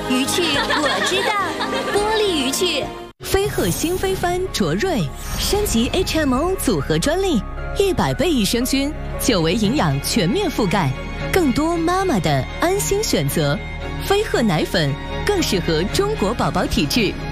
鱼趣我知道，玻璃鱼趣。 飞鹤新飞帆卓瑞升级 HMO 组合专利，100倍益生菌，9维营养全面覆盖，更多妈妈的安心选择。飞鹤奶粉更适合中国宝宝体质。